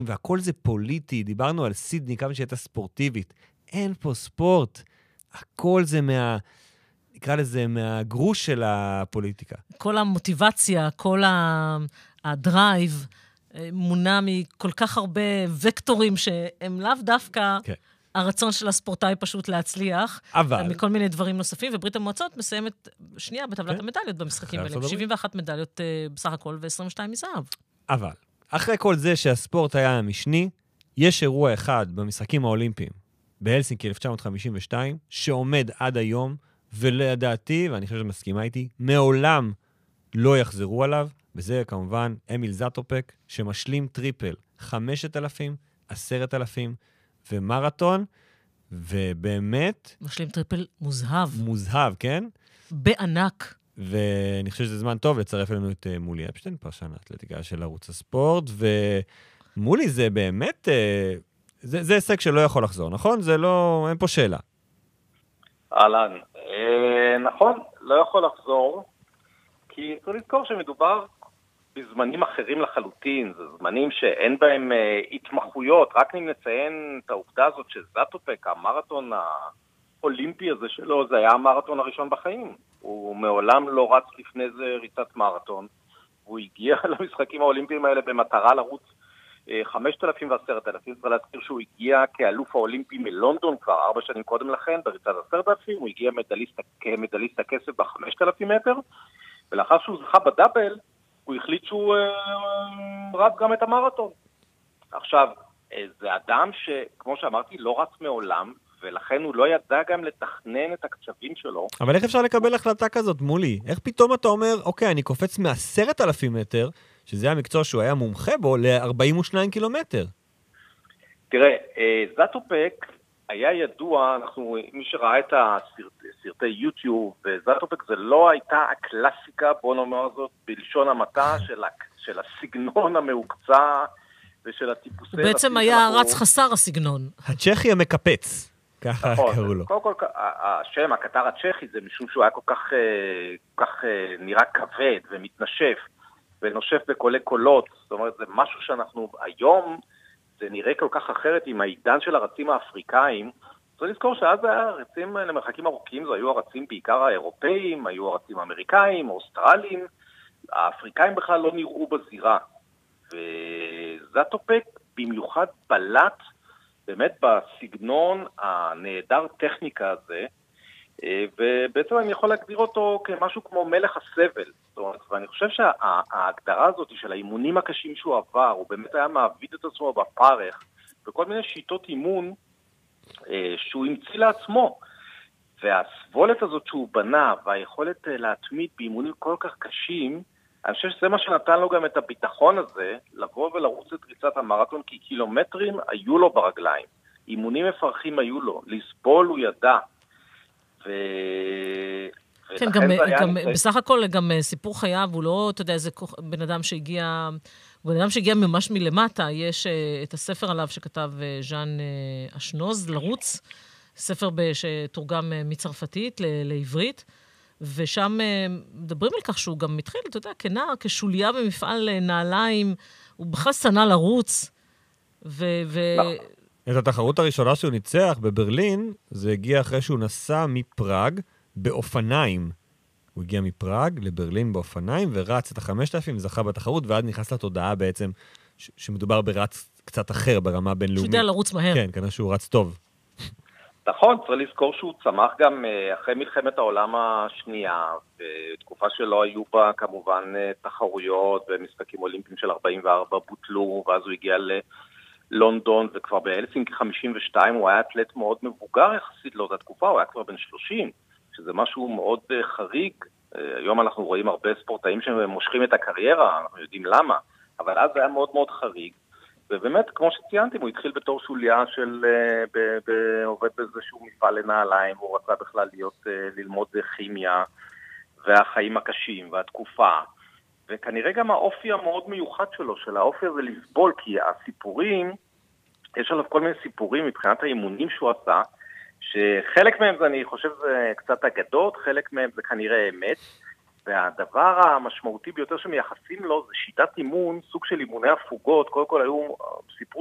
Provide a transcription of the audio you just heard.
והכל זה פוליטי, דיברנו על סידני, כמה שהייתה ספורטיבית. אין פה ספורט. הכל זה נקרא לזה, מהגרוש של הפוליטיקה. כל המוטיבציה, כל הדרייב, מונע מכל כך הרבה וקטורים שהם לאו דווקא הרצון של הספורטאי פשוט להצליח, אבל מכל מיני דברים נוספים, וברית המועצות מסיימת שנייה בטבלת המדליות במשחקים האלה, 71 מדליות בסך הכל ו-22 מזהב. אבל, אחרי כל זה שהספורט היה המשני, יש אירוע אחד במשחקים האולימפיים, בהלסינקי 1952, שעומד עד היום, ולדעתי, ואני חושב שמסכימה איתי, מעולם לא יחזרו עליו, וזה כמובן אמיל זאטופק, שמשלים טריפל 5,000, 10,000 ומרתון, ובאמת... משלים טריפל מוזהב. מוזהב, כן? בענק. ואני חושב שזה זמן טוב לצרף אלינו את מולי אפשטיין, פרשן האתלטיקה של ערוץ הספורט, ומולי זה באמת... זה הישג שלא יכול לחזור, נכון? זה לא... אין פה שאלה. אהלן. נכון, לא יכול לחזור, כי צריך לזכור שמדובר בזמנים אחרים לחלוטין, זה זמנים שאין בהם התמחויות, רק אם נציין את העובדה הזאת שזאטופק, המרתון האולימפי הזה שלו, זה היה המרתון הראשון בחיים. הוא מעולם לא רץ לפני זה ריצת מרתון, והוא הגיע למשחקים האולימפיים האלה במטרה לרוץ 5,000 ו10,000, צריך להזכיר שהוא הגיע כאלוף האולימפי מלונדון כבר 4 שנים קודם לכן, בריצת 10,000, הוא הגיע כמדליסט הכסף ב5,000 מטר, ולאחר שהוא זכה בדאבל, הוא החליט שהוא רץ גם את המרתון. עכשיו, זה אדם שכמו שאמרתי, לא רץ מעולם, ולכן הוא לא ידע גם לתכנן את הקצבים שלו. אבל איך אפשר לקבל החלטה כזאת, מולי? איך פתאום אתה אומר, אוקיי, אני קופץ מ10,000 מטר, שזה המקצוע שהוא היה מומחה בו, ל42 קילומטר? תראה, זאטופק היה ידוע, מי שראה את הסרטי יוטיוב, וזאטופק זה לא הייתה הקלאסיקה, בוא נאמר זאת, בלשון המעטה של הסגנון המהוקצע, ושל הטיפוסי... בעצם היה רץ חסר הסגנון. הצ'כי המקפץ, ככה קראו לו. קודם כל, השם, הקטר הצ'כי, זה משום שהוא היה כל כך נראה כבד ומתנשף, ונושף בקולי קולות, זאת אומרת, זה משהו שאנחנו היום, זה נראה כל כך אחרת עם העידן של הרצים האפריקאים. צריך לזכור שאז הרצים למרחקים ארוכים, זה היו הרצים בעיקר האירופאים, היו הרצים האמריקאים, האוסטרלים, האפריקאים בכלל לא נראו בזירה. וזאטופק במיוחד בלט, באמת בסגנון הנהדר טכניקה הזה, ובעצם אני יכול להגדיר אותו כמשהו כמו מלך הסבל. זאת אומרת, ואני חושב שההגדרה הזאת של האימונים הקשים שהוא עבר, הוא באמת היה מעביד את עצמו בפרך, וכל מיני שיטות אימון שהוא המציא לעצמו. והסבולת הזאת שהוא בנה, והיכולת להתמיד באימונים כל כך קשים, אני חושב שזה מה שנתן לו גם את הביטחון הזה, לבוא ולרוץ את ריצת המרתון, כי קילומטרים היו לו ברגליים. אימונים מפרכים היו לו, לסבול הוא ידע. כן, גם בסך הכל גם סיפור חייו, הוא לא, אתה יודע, איזה בן אדם שהגיע ממש מלמטה, יש את הספר עליו שכתב ז'אן אשנוז, לרוץ, ספר שתורגם מצרפתית לעברית, ושם מדברים על כך שהוא גם מתחיל, אתה יודע, כנער, כשוליה במפעל נעליים, הוא בכלל שנא לרוץ, את התחרות הראשונה שהוא ניצח בברלין, זה הגיע אחרי שהוא נסע מפראג באופניים. הוא הגיע מפראג לברלין באופניים, ורץ את 5,000, זכה בתחרות, ועד נכנס לתודעה בעצם, שמדובר ברץ קצת אחר ברמה בינלאומית. שהוא יודע לרוץ מהר. כן, כנראה שהוא רץ טוב. נכון, צריך לזכור שהוא צמח גם אחרי מלחמת העולם השנייה, בתקופה שלא היו בה כמובן תחרויות, ומשחקים אולימפיים של 44 בוטלו, ואז הוא הגיע ללונדון, וכבר בהלסינקי 52 הוא היה אתלט מאוד מבוגר יחסית לאותה תקופה, הוא היה כבר בן 30, שזה משהו מאוד חריג. היום אנחנו רואים הרבה ספורטאים שמושכים את הקריירה, אנחנו יודעים למה, אבל אז זה היה מאוד מאוד חריג. ובאמת, כמו שציינתי, הוא התחיל בתור שוליה של עובד באיזשהו מפעל לנעליים, הוא רצה בכלל ללמוד כימיה, והחיים הקשים, והתקופה, וכנראה גם האופי המאוד מיוחד שלו, של האופי הזה לסבול, כי הסיפורים, יש עליו כל מיני סיפורים מבחינת האימונים שהוא עשה, שחלק מהם זה, אני חושב, זה קצת אגדות, חלק מהם זה כנראה אמת, והדבר המשמעותי ביותר שמייחסים לו זה שיטת אימון, סוג של אימוני הפוגות, קודם כל היו, סיפרו